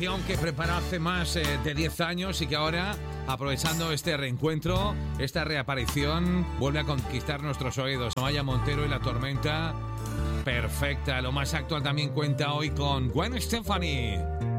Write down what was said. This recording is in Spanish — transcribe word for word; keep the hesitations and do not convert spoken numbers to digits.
Que preparó hace más eh, de diez años y que ahora, aprovechando este reencuentro, esta reaparición, vuelve a conquistar nuestros oídos. Amaya Montero y La Tormenta Perfecta. Lo más actual también cuenta hoy con Gwen Stefani.